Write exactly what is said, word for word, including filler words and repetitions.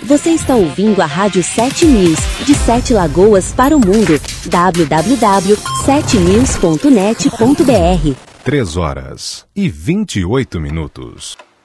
Você está ouvindo a Rádio sete News, de Sete Lagoas para o mundo. w w w ponto sete news ponto net ponto b r. três horas e vinte e oito minutos.